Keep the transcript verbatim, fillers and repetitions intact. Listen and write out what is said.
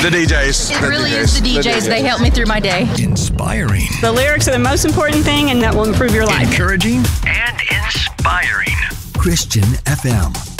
The D Js. It The really D Js. is the D Js. The D Js. They help me through my day. Inspiring. The lyrics are the most important thing, and that will improve your life. Encouraging. And inspiring. Christian F M.